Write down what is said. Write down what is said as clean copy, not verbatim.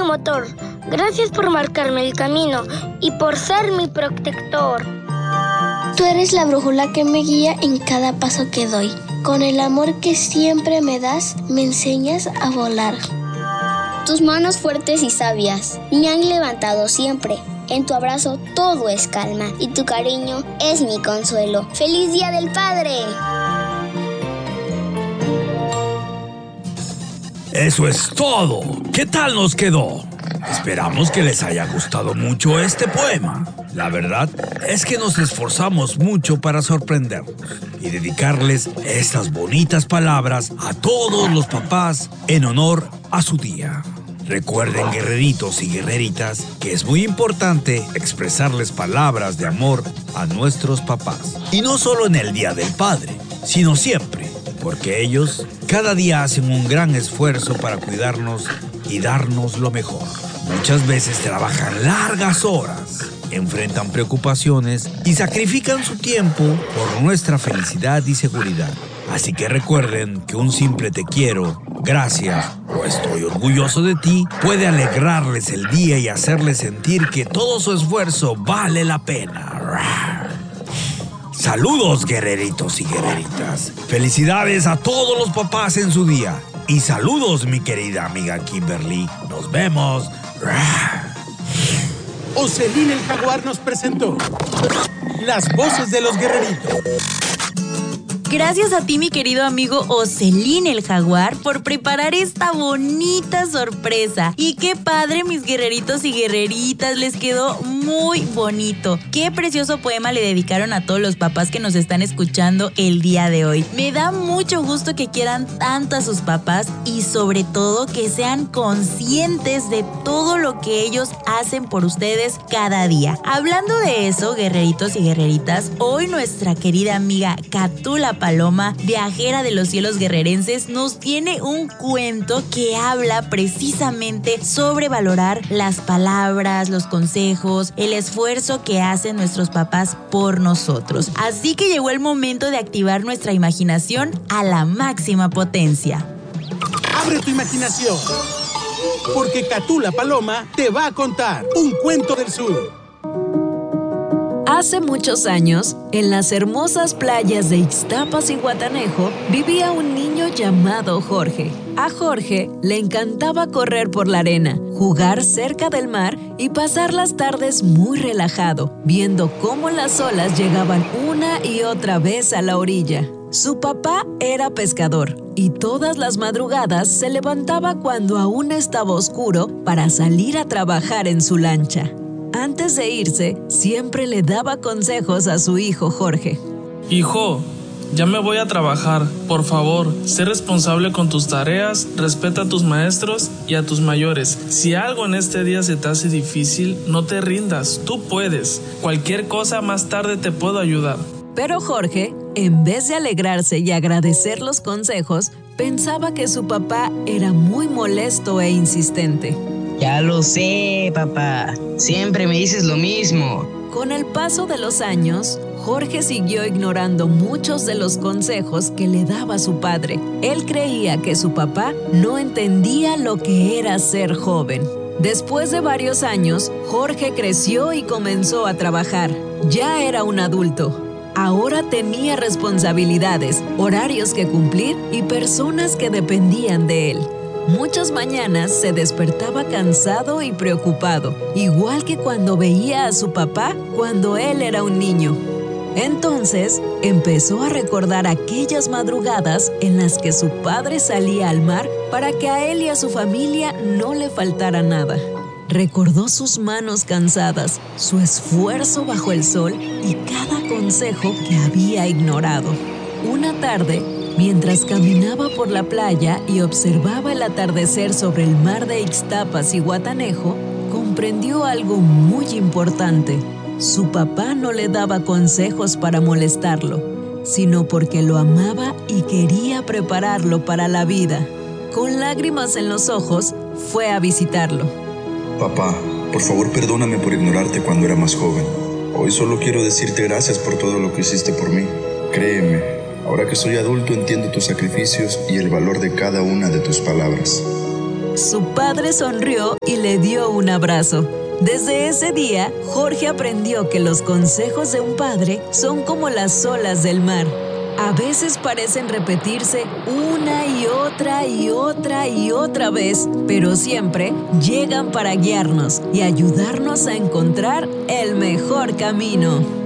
motor. Gracias por marcarme el camino y por ser mi protector. Tú eres la brújula que me guía en cada paso que doy. Con el amor que siempre me das, me enseñas a volar. Tus manos fuertes y sabias me han levantado siempre. En tu abrazo todo es calma y tu cariño es mi consuelo. ¡Feliz Día del Padre! Eso es todo. ¿Qué tal nos quedó? Esperamos que les haya gustado mucho este poema. La verdad es que nos esforzamos mucho para sorprendernos y dedicarles estas bonitas palabras a todos los papás en honor a su día. Recuerden, guerreritos y guerreritas, que es muy importante expresarles palabras de amor a nuestros papás. Y no solo en el Día del Padre, sino siempre, porque ellos cada día hacen un gran esfuerzo para cuidarnos y darnos lo mejor. Muchas veces trabajan largas horas, enfrentan preocupaciones y sacrifican su tiempo por nuestra felicidad y seguridad. Así que recuerden que un simple te quiero, gracias o estoy orgulloso de ti puede alegrarles el día y hacerles sentir que todo su esfuerzo vale la pena. Saludos, guerreritos y guerreritas. Felicidades a todos los papás en su día. Y saludos, mi querida amiga Kimberly. Nos vemos. Ocelín el Jaguar nos presentó Las Voces de los Guerreritos. Gracias a ti, mi querido amigo Ocelín el Jaguar, por preparar esta bonita sorpresa. Y qué padre, mis guerreritos y guerreritas, les quedó muy bonito. Qué precioso poema le dedicaron a todos los papás que nos están escuchando el día de hoy. Me da mucho gusto que quieran tanto a sus papás y sobre todo que sean conscientes de todo lo que ellos hacen por ustedes cada día. Hablando de eso, guerreritos y guerreritas, hoy nuestra querida amiga Catula Paloma, viajera de los cielos guerrerenses, nos tiene un cuento que habla precisamente sobre valorar las palabras, los consejos, el esfuerzo que hacen nuestros papás por nosotros. Así que llegó el momento de activar nuestra imaginación a la máxima potencia. Abre tu imaginación, porque Catula Paloma te va a contar un cuento del sur. Hace muchos años, en las hermosas playas de Ixtapas y Guatanejo, vivía un niño llamado Jorge. A Jorge le encantaba correr por la arena, jugar cerca del mar y pasar las tardes muy relajado, viendo cómo las olas llegaban una y otra vez a la orilla. Su papá era pescador y todas las madrugadas se levantaba cuando aún estaba oscuro para salir a trabajar en su lancha. Antes de irse, siempre le daba consejos a su hijo Jorge. Hijo, ya me voy a trabajar. Por favor, sé responsable con tus tareas, respeta a tus maestros y a tus mayores. Si algo en este día se te hace difícil, no te rindas, tú puedes. Cualquier cosa más tarde te puedo ayudar. Pero Jorge, en vez de alegrarse y agradecer los consejos, pensaba que su papá era muy molesto e insistente. Ya lo sé, papá. Siempre me dices lo mismo. Con el paso de los años, Jorge siguió ignorando muchos de los consejos que le daba su padre. Él creía que su papá no entendía lo que era ser joven. Después de varios años, Jorge creció y comenzó a trabajar. Ya era un adulto. Ahora tenía responsabilidades, horarios que cumplir y personas que dependían de él. Muchas mañanas se despertaba cansado y preocupado, igual que cuando veía a su papá cuando él era un niño. Entonces, empezó a recordar aquellas madrugadas en las que su padre salía al mar para que a él y a su familia no le faltara nada. Recordó sus manos cansadas, su esfuerzo bajo el sol y cada consejo que había ignorado. Una tarde, mientras caminaba por la playa y observaba el atardecer sobre el mar de Ixtapas y Guatanejo, comprendió algo muy importante. Su papá no le daba consejos para molestarlo, sino porque lo amaba y quería prepararlo para la vida. Con lágrimas en los ojos, fue a visitarlo. Papá, por favor perdóname por ignorarte cuando era más joven. Hoy solo quiero decirte gracias por todo lo que hiciste por mí. Créeme, ahora que soy adulto entiendo tus sacrificios y el valor de cada una de tus palabras. Su padre sonrió y le dio un abrazo. Desde ese día, Jorge aprendió que los consejos de un padre son como las olas del mar. A veces parecen repetirse una y otra y otra y otra vez, pero siempre llegan para guiarnos y ayudarnos a encontrar el mejor camino.